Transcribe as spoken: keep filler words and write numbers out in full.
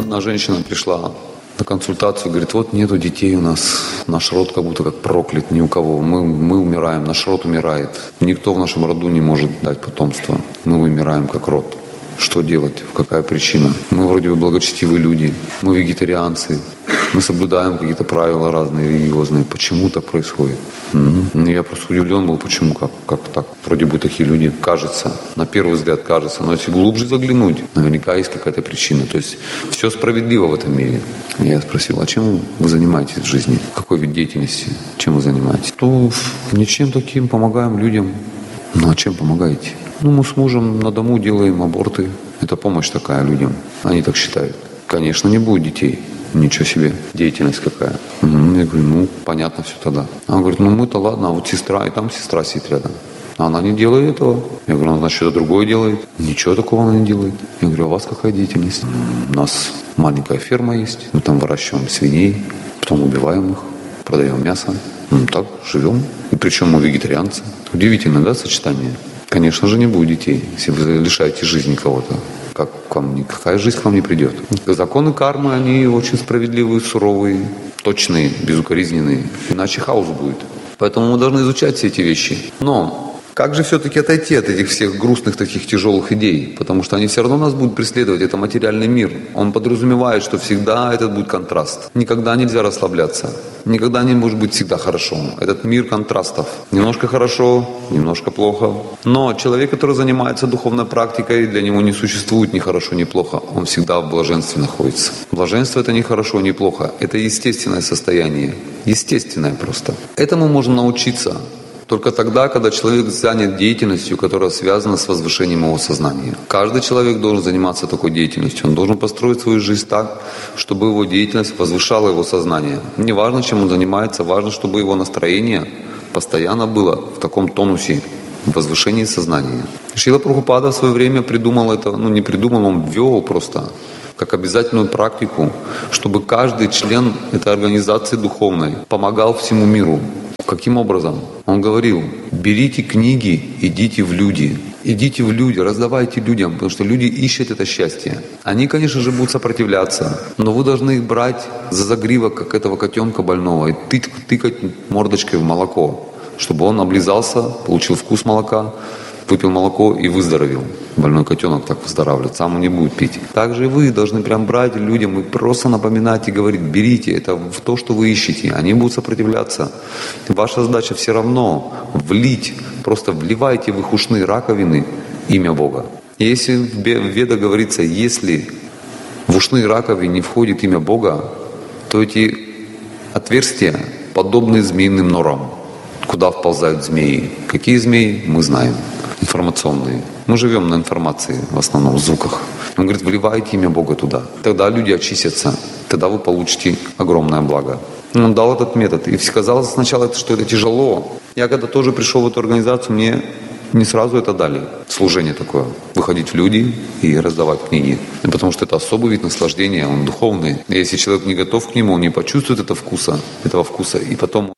Одна женщина пришла на консультацию, говорит, вот нету детей у нас, наш род как будто как проклят, ни у кого, мы, мы умираем, наш род умирает, никто в нашем роду не может дать потомство, мы вымираем как род. Что делать? Какая причина? Мы вроде бы благочестивые люди, мы вегетарианцы, мы соблюдаем какие-то правила разные религиозные. Почему так происходит? Mm-hmm. Я просто удивлен был, почему, как, как так. Вроде бы такие люди, кажется, на первый взгляд кажется, но если глубже заглянуть, наверняка есть какая-то причина. То есть все справедливо в этом мире. Я спросил, а чем вы занимаетесь в жизни? Какой вид деятельности? Чем вы занимаетесь? То ничем таким, помогаем людям. Ну а чем помогаете? Ну, мы с мужем на дому делаем аборты. Это помощь такая людям. Они так считают. Конечно, не будет детей. Ничего себе, деятельность какая. Угу. Я говорю, ну, понятно все тогда. Она говорит, ну мы-то ладно, а вот сестра, и там сестра сидит рядом. Она не делает этого. Я говорю, она, значит, что-то другое делает. Ничего такого она не делает. Я говорю, а у вас какая деятельность? У нас маленькая ферма есть. Мы там выращиваем свиней, потом убиваем их, продаем мясо. Ну, так живем. И причем мы вегетарианцы. Удивительно, да, сочетание? Конечно же, не будет детей, если вы лишаете жизни кого-то. Как к вам, какая жизнь к вам не придет? Законы кармы, они очень справедливые, суровые, точные, безукоризненные. Иначе хаос будет. Поэтому мы должны изучать все эти вещи. Но как же все-таки отойти от этих всех грустных, таких тяжелых идей? Потому что они все равно нас будут преследовать. Это материальный мир. Он подразумевает, что всегда этот будет контраст. Никогда нельзя расслабляться. Никогда не может быть всегда хорошо. Этот мир контрастов. Немножко хорошо, немножко плохо. Но человек, который занимается духовной практикой, для него не существует ни хорошо, ни плохо. Он всегда в блаженстве находится. Блаженство — это не хорошо, не плохо. Это естественное состояние. Естественное просто. Этому можно научиться только тогда, когда человек занят деятельностью, которая связана с возвышением его сознания. Каждый человек должен заниматься такой деятельностью. Он должен построить свою жизнь так, чтобы его деятельность возвышала его сознание. Не важно, чем он занимается, важно, чтобы его настроение постоянно было в таком тонусе, в возвышении сознания. Шрила Прабхупада в свое время придумал это, ну не придумал, он ввел просто как обязательную практику, чтобы каждый член этой организации духовной помогал всему миру. Каким образом? Он говорил, берите книги, идите в люди. Идите в люди, раздавайте людям, потому что люди ищут это счастье. Они, конечно же, будут сопротивляться, но вы должны их брать за загривок, как этого котенка больного, и тык, тыкать мордочкой в молоко, чтобы он облизался, получил вкус молока, выпил молоко и выздоровел. Больной котенок так выздоравливает, сам он не будет пить. Также и вы должны прям брать людям и просто напоминать и говорить, берите, это в то, что вы ищете. Они будут сопротивляться. Ваша задача все равно влить, просто вливайте в их ушные раковины имя Бога. И если в Ведах говорится, если в ушные раковины не входит имя Бога, то эти отверстия подобны змеиным норам, куда вползают змеи. Какие змеи, мы знаем. Информационные. Мы живем на информации, в основном, в звуках. Он говорит, вливайте имя Бога туда. Тогда люди очистятся. Тогда вы получите огромное благо. Он дал этот метод. И казалось сначала, что это тяжело. Я когда тоже пришел в эту организацию, мне не сразу это дали. Служение такое. Выходить в люди и раздавать книги. Потому что это особый вид наслаждения, он духовный. И если человек не готов к нему, он не почувствует этого вкуса, этого вкуса. И потом